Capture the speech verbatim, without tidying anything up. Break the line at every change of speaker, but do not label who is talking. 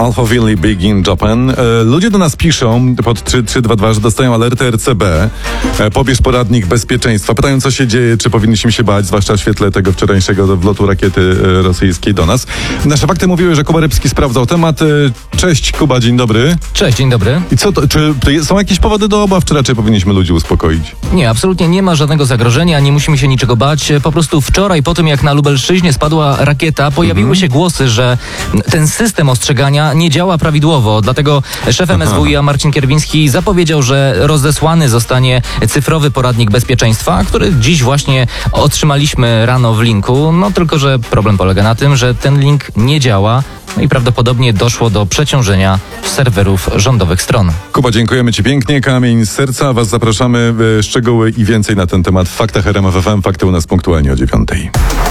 Alphaville Big in Japan. E, ludzie do nas piszą pod trzy trzy dwa dwa, że dostają alertę R C B. E, pobierz poradnik bezpieczeństwa. Pytają, co się dzieje, czy powinniśmy się bać, zwłaszcza w świetle tego wczorajszego wlotu rakiety e, rosyjskiej do nas. Nasze fakty mówiły, że Kuba Rybski sprawdzał temat. E, cześć Kuba, dzień dobry.
Cześć, dzień dobry.
I co to, czy są jakieś powody do obaw, czy raczej powinniśmy ludzi uspokoić?
Nie, absolutnie nie ma żadnego zagrożenia, nie musimy się niczego bać. Po prostu wczoraj, po tym jak na Lubelszczyźnie spadła rakieta, pojawiły mhm. się głosy, że ten system ostrzegania nie działa prawidłowo. Dlatego szef M S W i A Marcin Kierwiński zapowiedział, że rozesłany zostanie cyfrowy poradnik bezpieczeństwa, który dziś właśnie otrzymaliśmy rano w linku. No tylko, że problem polega na tym, że ten link nie działa. No i prawdopodobnie doszło do przeciążenia serwerów rządowych stron.
Kuba, dziękujemy Ci pięknie. Kamień z serca. Was zapraszamy. Szczegóły i więcej na ten temat w Faktach R M F F M. Fakty u nas punktualnie o dziewiątej.